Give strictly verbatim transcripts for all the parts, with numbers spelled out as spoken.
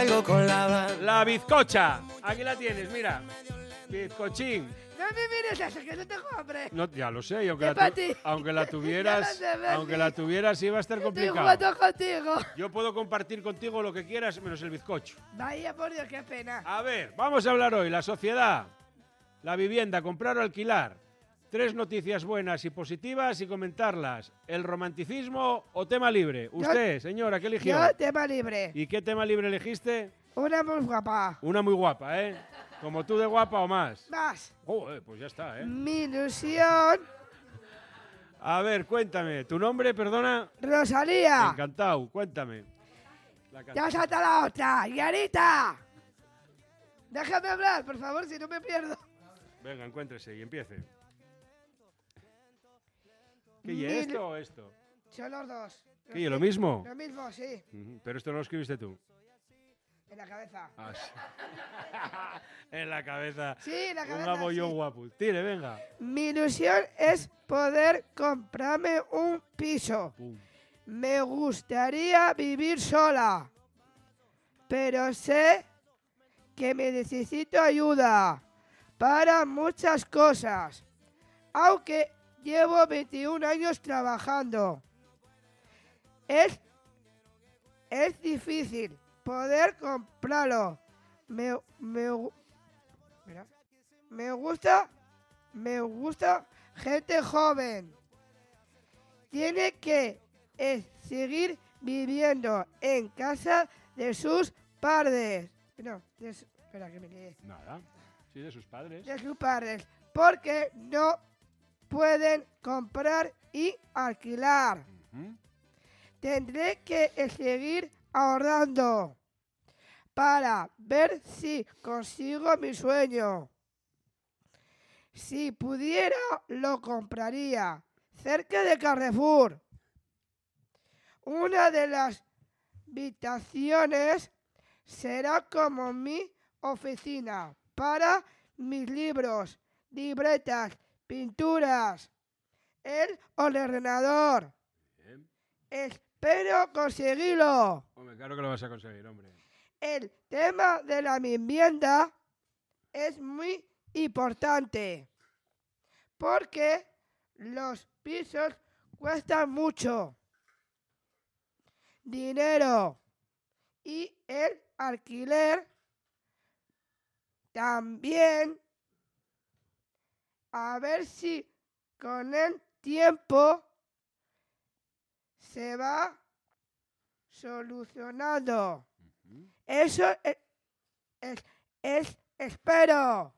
salgo con la... La bizcocha. Aquí la tienes, mira. Bizcochín. No me mires eso, que no tengo hambre. No, ya lo sé, y aunque, Es la, pa' tu- ti. aunque la tuvieras, Ya lo sé, Bernie. aunque la tuvieras iba a estar Estoy complicado. jugando contigo. Yo puedo compartir contigo lo que quieras menos el bizcocho. Vaya por Dios, qué pena. A ver, vamos a hablar hoy. La sociedad, la vivienda, comprar o alquilar. Tres noticias buenas y positivas y comentarlas. ¿El romanticismo o tema libre? Usted, señora, ¿qué eligió? Yo, tema libre. ¿Y qué tema libre elegiste? Una muy guapa. Una muy guapa, ¿eh? Como tú de guapa o más. Más. Joder, pues ya está, ¿eh? Mi ilusión, A ver, cuéntame. ¿Tu nombre, perdona? Rosalía. Encantado, cuéntame. La can- Ya salta la otra. Yarita. Déjame hablar, por favor, si no me pierdo. Venga, encuéntrese y empiece. ¿Qué y Mil- esto o esto? Son los dos. ¿Qué y lo mismo? Lo mismo, sí. Ujú, pero esto no lo escribiste tú. En la cabeza. Ah, sí. En la cabeza. Sí, en la Un cabeza. abollón sí. guapo. Tire, venga. Mi ilusión es poder comprarme un piso. Pum. Me gustaría vivir sola, pero sé que me necesito ayuda para muchas cosas, aunque llevo veintiún años trabajando. Es, es difícil poder comprarlo. Me, me, gu- mira, me gusta, me gusta gente joven. Tiene que eh, seguir viviendo en casa de sus padres. No, de su- espera que me lié. Nada. Sí, de sus padres. De sus padres, porque no pueden comprar y alquilar. Ujú. Tendré que eh, seguir ahorrando para ver si consigo mi sueño. Si pudiera, lo compraría cerca de Carrefour. Una de las habitaciones será como mi oficina para mis libros, libretas, pinturas, el ordenador. Bien. Espero conseguirlo. Hombre, claro que lo vas a conseguir, hombre. El tema de la vivienda es muy importante porque los pisos cuestan mucho dinero y el alquiler también. A ver si con el tiempo se va solucionando. Ujú. Eso es, es, es- espero.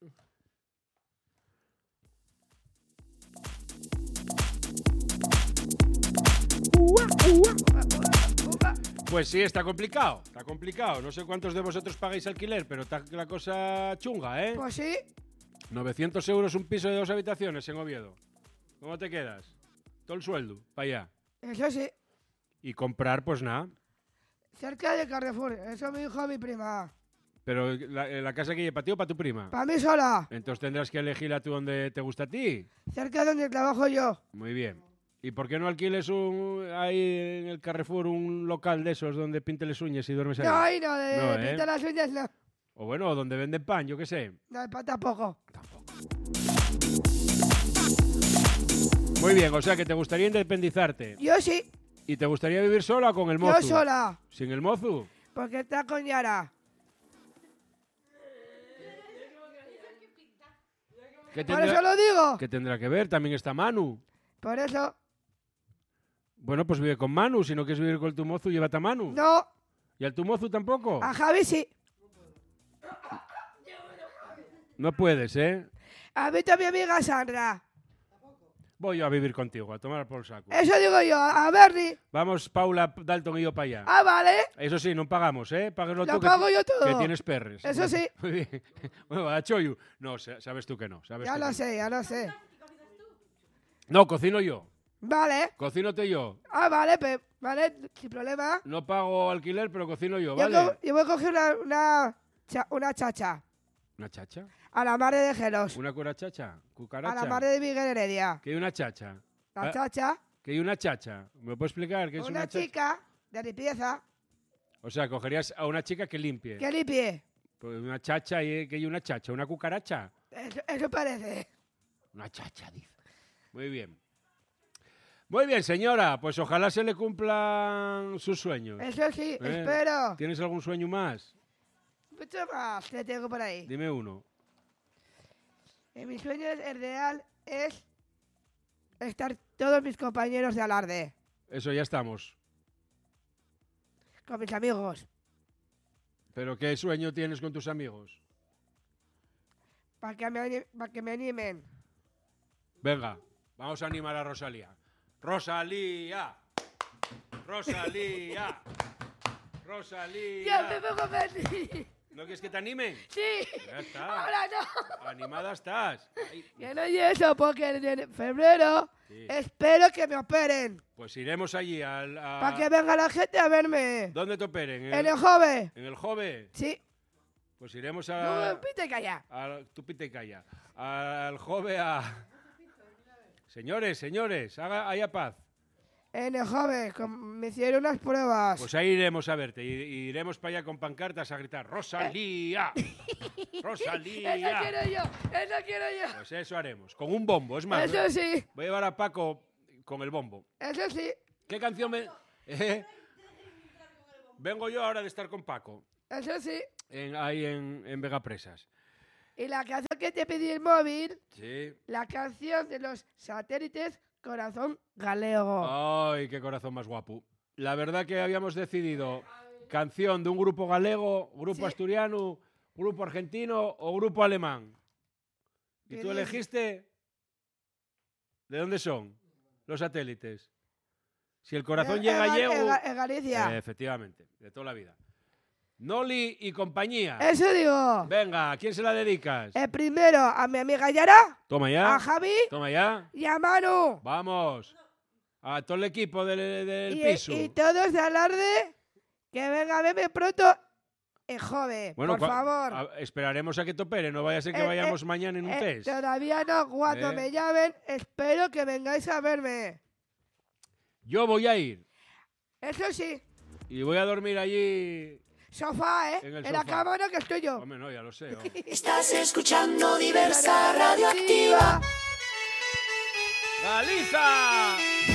Pues sí, está complicado. Está complicado. No sé cuántos de vosotros pagáis alquiler, pero está la cosa chunga, ¿eh? Pues sí, novecientos euros un piso de dos habitaciones en Oviedo. ¿Cómo te quedas? Todo el sueldo, para allá. eso sí. Y comprar, pues nada. Cerca de Carrefour, eso me dijo mi prima. Pero la, la casa que lleva para ti o para tu prima. Para mí sola, Entonces tendrás que elegirla tú donde te gusta a ti. cerca donde trabajo yo. Muy bien. ¿Y por qué no alquiles un, ahí en el Carrefour un local de esos donde pintes las uñas y duermes ahí? No, ahí no, de No, ¿eh? pintar las uñas no. O bueno, donde venden pan, yo qué sé. No, pa- tampoco. Muy bien, o sea que te gustaría independizarte. Yo sí, ¿Y te gustaría vivir sola o con el mozo? yo sola, ¿Sin el mozo? porque está con Yara. ¿Qué Por tendrá, eso lo digo. ¿Qué tendrá que ver? También está Manu. Por eso, Bueno, pues vive con Manu. Si no quieres vivir con tu mozo, llévate a Manu. no, ¿Y al tu mozo tampoco? a Javi sí. No puedes, ¿eh? A mí también mi amiga Sandra. Voy yo a vivir contigo, a tomar por saco. Eso digo yo, a Bernie. Vamos, Paula Dalton y yo para allá. Ah, vale, Eso sí, no pagamos, ¿eh? Páguelo lo tú, que, pago yo todo. que tienes perres. Eso sí. Muy bien. Bueno, a Choyu. No, sa- sabes tú que no. Sabes Ya tú lo que sé, ya lo sé. no. No, cocino yo. Vale. Cocínote yo. Ah, vale, pues, vale, sin problema. No pago alquiler, pero cocino yo, Yo, ¿vale? co- yo voy a coger una, una, cha- una chacha. ¿Una chacha? A la madre de Gelos. ¿Una cura chacha? ¿Cucaracha? A la madre de Miguel Heredia. ¿Qué hay una chacha? La Ah, chacha, ¿Qué hay una chacha? ¿Me puedo explicar qué es una, una chacha? chica de limpieza. O sea, cogerías a una chica que limpie. Que limpie. Pues una chacha y que hay una chacha, una cucaracha. Eso, eso parece. Una chacha, dice. Muy bien. Muy bien, señora. Pues ojalá se le cumplan sus sueños. Eso sí, ¿Eh? espero. ¿Tienes algún sueño más? Mucho más te tengo por ahí. Dime uno. Eh, mi sueño es, el real es estar todos mis compañeros de alarde. Eso ya estamos. Con mis amigos. ¿Pero qué sueño tienes con tus amigos? Para que, me ani- pa' que me animen. Venga, vamos a animar a Rosalía. ¡Rosalía! ¡Rosalía! ¡Rosalía! Ya me pongo feliz. ¿No quieres que te animen? Sí. Ya está. Ahora no. Animada estás. Ay, Que no y eso, porque en febrero sí. espero que me operen. Pues iremos allí al... a- Para que venga la gente a verme. ¿Dónde te operen? En el Jove. ¿En el Jove? Sí. Pues iremos No a... me pite calla. al tu pita y calla. Al Jove a... Señores, señores, haga, haya paz. En el Jove. com- Me hicieron unas pruebas. Pues ahí iremos a verte. Y, y iremos para allá con pancartas a gritar ¡Rosalía! Eso ¡Rosalía! quiero yo. Eso quiero yo. Pues eso haremos. Con un bombo, es más. Eso sí. Voy a llevar a Paco con el bombo. Eso sí. ¿Qué canción me...? ¿Eh? Vengo yo ahora de estar con Paco. Eso sí. En, ahí en, en Vegapresas. Y la canción que te pedí el móvil, Sí. la canción de los satélites Corazón Galego. Ay, qué corazón más guapo. La verdad que habíamos decidido canción de un grupo galego, grupo Sí. asturiano, grupo argentino o grupo alemán. ¿Y ¿Qué tú dices? elegiste? ¿De dónde son los satélites? Si el corazón En- llega en, a Ga- en Yegu... Ga- en Galicia. Eh, efectivamente, de toda la vida. Noli y compañía. Eso digo. Venga, ¿a quién se la dedicas? El primero a mi amiga Yara, Toma a ya. Javi Toma ya. y a Manu. Vamos. A todo el equipo del, del Y, piso. y todos de alarde que venga a verme pronto en Jove, Bueno, por cua- favor. a- esperaremos a que topere. No vaya a ser que Eh, vayamos eh, mañana en un Eh, test. todavía no, cuando Eh. me llamen, espero que vengáis a verme. Yo voy a ir Eso sí, y voy a dormir allí. sofá, ¿eh? En el En, la sofá. cama no, que estoy yo. Hombre, no, ya lo sé. hombre. Estás escuchando Diversa Radioactiva. ¡Galiza!